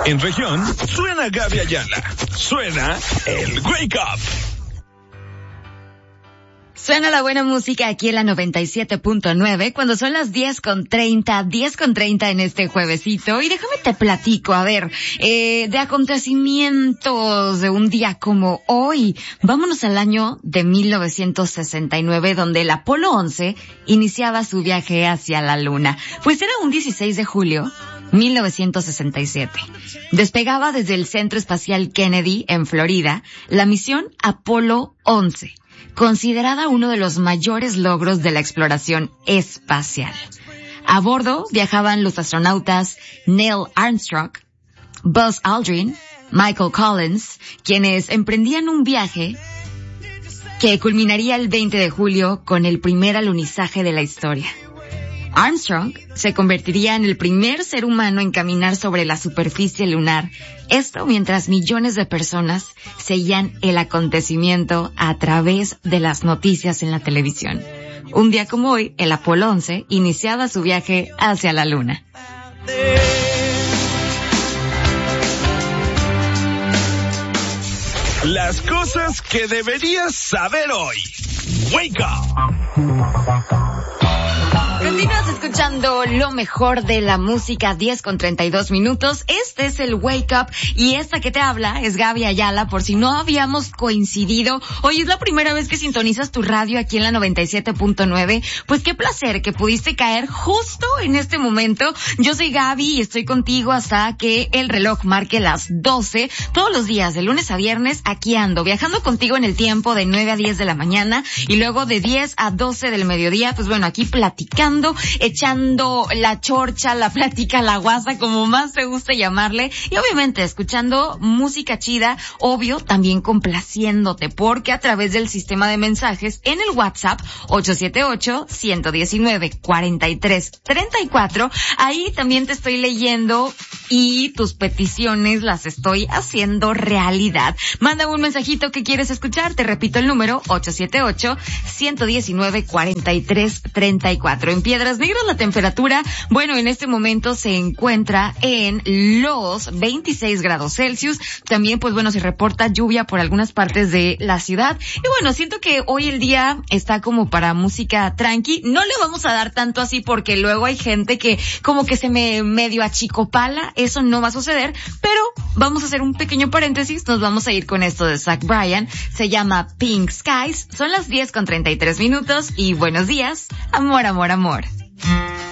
En región, suena Gaby Ayala. Suena el Wake Up. Suena la buena música aquí en la 97.9 cuando son las 10:30 en este juevesito. Y déjame te platico, a ver, de acontecimientos de un día como hoy. Vámonos al año de 1969, donde el Apolo 11 iniciaba su viaje hacia la Luna. Pues era un 16 de julio. 1967. Despegaba desde el Centro Espacial Kennedy en Florida la misión Apolo 11, considerada uno de los mayores logros de la exploración espacial. A bordo viajaban los astronautas Neil Armstrong, Buzz Aldrin, Michael Collins, quienes emprendían un viaje que culminaría el 20 de julio con el primer alunizaje de la historia. Armstrong se convertiría en el primer ser humano en caminar sobre la superficie lunar, esto mientras millones de personas seguían el acontecimiento a través de las noticias en la televisión. Un día como hoy, el Apolo 11 iniciaba su viaje hacia la Luna. Las cosas que deberías saber hoy. Wake Up. Continúas escuchando lo mejor de la música, 10:32. Este es el Wake Up y esta que te habla es Gaby Ayala, por si no habíamos coincidido. Hoy es la primera vez que sintonizas tu radio aquí en la 97.9. Pues qué placer que pudiste caer justo en este momento. Yo soy Gaby y estoy contigo hasta que el reloj marque las 12. Todos los días, de lunes a viernes, aquí ando, viajando contigo en el tiempo de 9 a 10 de la mañana y luego de 10 a 12 del mediodía. Pues bueno, aquí platicando, echando la chorcha, la plática, la guasa, como más te gusta llamarle, y obviamente escuchando música chida, obvio, también complaciéndote, porque a través del sistema de mensajes en el WhatsApp 878-119-4334, ahí también te estoy leyendo y tus peticiones las estoy haciendo realidad. Manda un mensajito que quieres escuchar, te repito el número 878-119-4334. En Piedras Negras la temperatura, bueno, en este momento se encuentra en los 26 grados Celsius. También, pues bueno, se reporta lluvia por algunas partes de la ciudad. Y bueno, siento que hoy el día está como para música tranqui. No le vamos a dar tanto así porque luego hay gente que como que se me medio achicopala. Eso no va a suceder, pero vamos a hacer un pequeño paréntesis. Nos vamos a ir con esto de Zach Bryan. Se llama Pink Skies. Son las 10:33 y buenos días. Amor, amor, amor.